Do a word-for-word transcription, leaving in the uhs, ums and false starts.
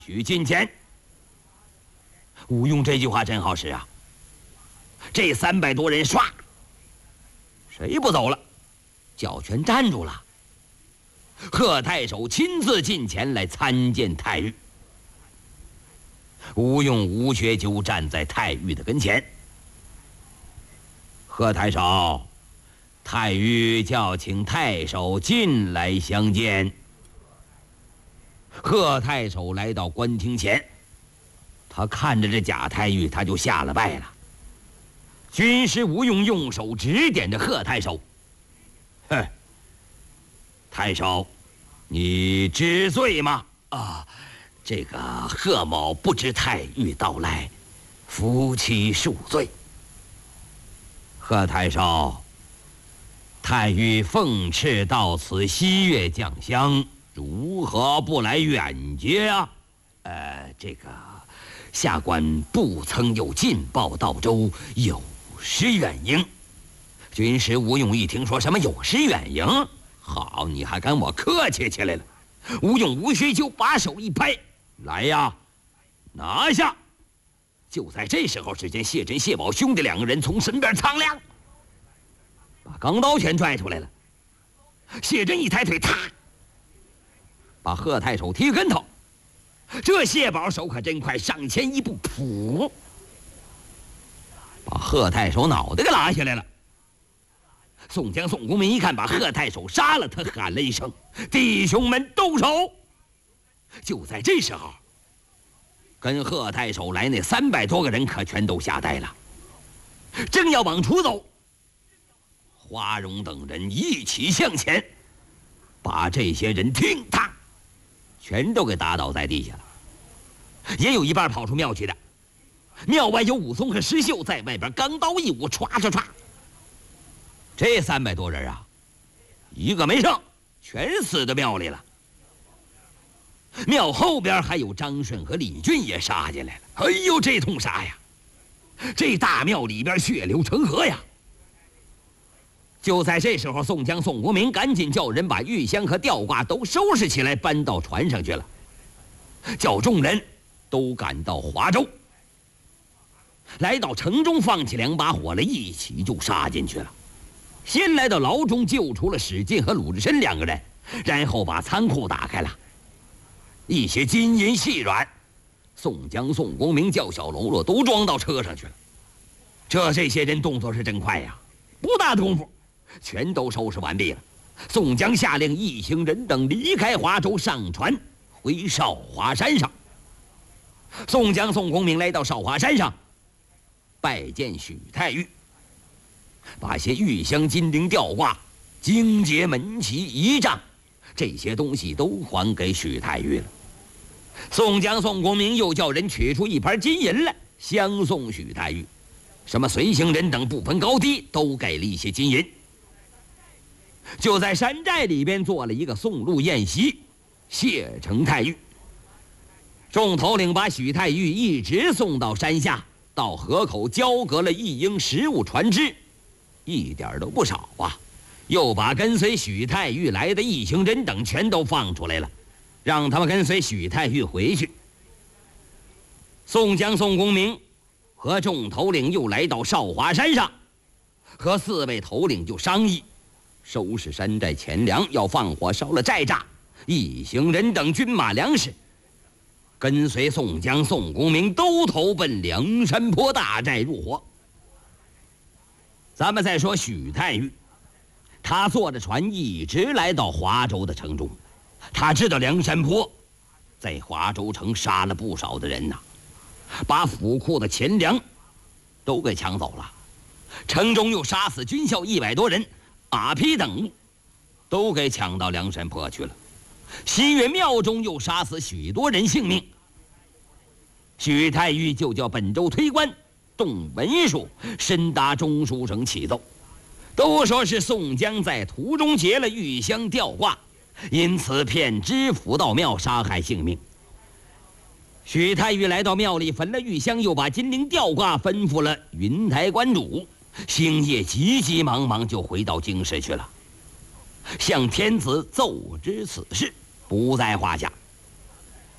取金钱。吴用这句话真好使啊！这三百多人唰，谁不走了？脚全站住了。贺太守亲自进前来参见太尉。吴用、吴学究站在太尉的跟前。贺太守，太尉叫请太守进来相见。贺太守来到官厅前，他看着这贾太尉，他就下了拜了。军师吴用用手指点着贺太守：“哼，太守，你知罪吗？”“啊，这个贺某不知太尉到来，夫妻恕罪。”“贺太守，太尉奉敕到此西岳将相，如何不来远接啊？”“呃，这个下官不曾有进报到州，有失远迎。”军师吴用一听说什么有失远迎，好，你还跟我客气起来了。吴用、吴学究把手一拍：“来呀，拿下！”就在这时候，只见谢珍、谢宝兄弟两个人从身边苍凉，把钢刀全拽出来了。谢珍一抬腿，踏，把贺太守踢跟头。这谢宝手可真快，上前一步，噗，把贺太守脑袋给拉下来了。宋江、宋公明一看把贺太守杀了，他喊了一声：“弟兄们，动手！”就在这时候，跟贺太守来那三百多个人可全都吓呆了，正要往出走，花荣等人一起向前，把这些人听他全都给打倒在地下了。也有一半跑出庙去的，庙外有武松和石秀在外边钢刀一舞，歘歘歘。这三百多人啊，一个没剩，全死到庙里了。庙后边还有张顺和李俊也杀进来了。哎呦，这通杀呀！这大庙里边血流成河呀！就在这时候，宋江、宋国明赶紧叫人把玉香和吊挂都收拾起来，搬到船上去了，叫众人都赶到华州。来到城中，放起两把火来，一起就杀进去了。先来到牢中救出了史进和鲁智深两个人，然后把仓库打开了，一些金银细软，宋江、宋公明叫小喽啰都装到车上去了。这这些人动作是真快呀，不大的功夫全都收拾完毕了。宋江下令一行人等离开华州，上船回少华山上。宋江、宋公明来到少华山上，拜见许太尉，把些玉香、金铃、吊挂、荆节、门旗、仪仗这些东西都还给许太尉了。宋江、宋公明又叫人取出一盘金银来，相送许太尉。什么随行人等不分高低，都给了一些金银。就在山寨里边做了一个送路宴席，谢成太尉。众头领把许太尉一直送到山下，到河口交割了一应食物船只，一点都不少啊。又把跟随许太尉来的一行人等全都放出来了，让他们跟随许太尉回去。宋江、宋公明和众头领又来到少华山上，和四位头领就商议收拾山寨钱粮，要放火烧了寨栅，一行人等军马粮食跟随宋江、宋公明都投奔梁山坡大寨入伙。咱们再说许太尉，他坐着船一直来到华州的城中，他知道梁山坡在华州城杀了不少的人呐，把府库的钱粮都给抢走了，城中又杀死军校一百多人，马匹等物都给抢到梁山坡去了。西岳庙中又杀死许多人性命。许太尉就叫本州推官动文书，深达中书省启奏，都说是宋江在途中劫了玉香吊挂，因此骗知府到庙杀害性命。许太尉来到庙里焚了玉香，又把金铃吊挂吩咐了云台关主，星夜急急忙忙就回到京师去了，向天子奏知此事，不在话下。